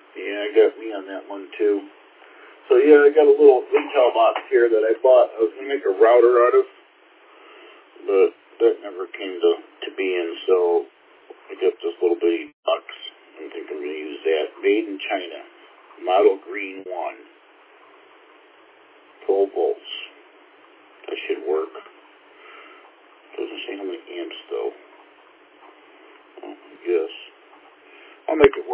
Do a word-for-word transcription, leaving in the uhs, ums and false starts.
Yeah, I got me on that one too. So yeah, I got a little Intel box here that I bought. I was gonna make a router out of, but that never came to to being. So I got this little bitty box. I think I'm gonna use that. Made in China, Model Green One, twelve volts. That should work. Doesn't say how many amps though. Well, I guess I'll make it